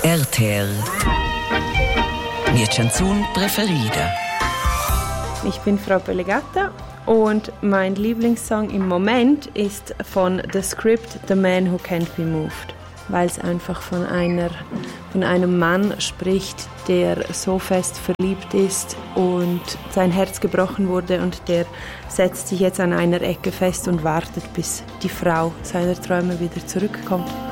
RTR. Mia canzun preferida. Ich bin Frau Pellegata und mein Lieblingssong im Moment ist von The Script, The Man Who Can't Be Moved, weil es einfach von einem Mann spricht, der so fest verliebt ist und sein Herz gebrochen wurde und der setzt sich jetzt an einer Ecke fest und wartet, bis die Frau seiner Träume wieder zurückkommt.